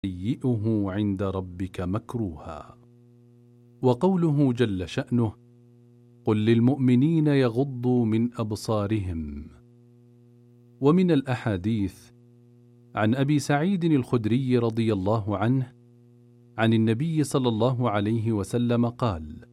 سيئه عند ربك مكروها. وقوله جل شأنه: قل للمؤمنين يغضوا من أبصارهم. ومن الأحاديث عن أبي سعيد الخدري رضي الله عنه عن النبي صلى الله عليه وسلم قال: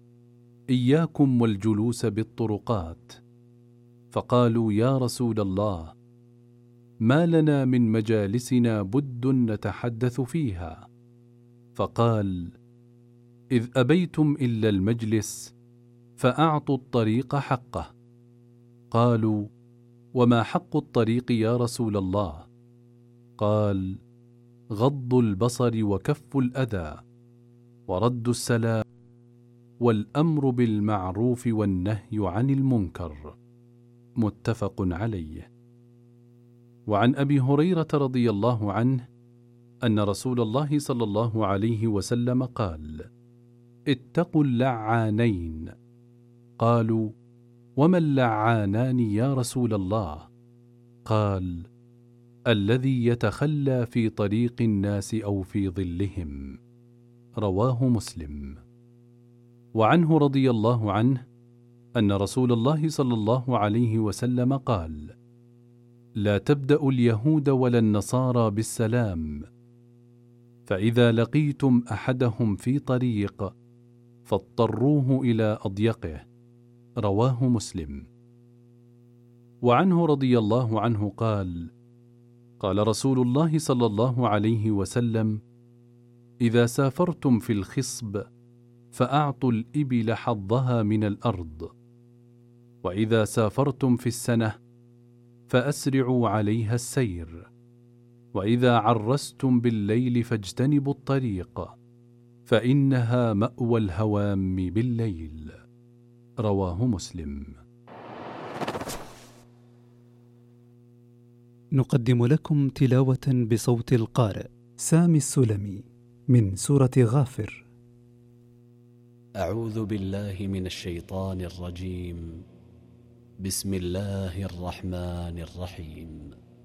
إياكم والجلوس بالطرقات. فقالوا: يا رسول الله، ما لنا من مجالسنا بد نتحدث فيها. فقال: إذ أبيتم إلا المجلس فأعطوا الطريق حقه. قالوا: وما حق الطريق يا رسول الله؟ قال: غض البصر وكف الأذى ورد السلام والأمر بالمعروف والنهي عن المنكر. متفق عليه. وعن أبي هريرة رضي الله عنه أن رسول الله صلى الله عليه وسلم قال: اتقوا اللعانين. قالوا: وما اللعانان يا رسول الله؟ قال: الذي يتخلى في طريق الناس أو في ظلهم. رواه مسلم. وعنه رضي الله عنه أن رسول الله صلى الله عليه وسلم قال: لا تبدأوا اليهود ولا النصارى بالسلام، فإذا لقيتم أحدهم في طريق فاضطروه إلى أضيقه. رواه مسلم. وعنه رضي الله عنه قال: قال رسول الله صلى الله عليه وسلم: إذا سافرتم في الخصب فأعطوا الإبل حظها من الأرض، وإذا سافرتم في السنة فأسرعوا عليها السير، وإذا عرستم بالليل فاجتنبوا الطريق، فإنها مأوى الهوام بالليل. رواه مسلم. نقدم لكم تلاوة بصوت القارئ سامي السلمي من سورة غافر. أعوذ بالله من الشيطان الرجيم. بسم الله الرحمن الرحيم.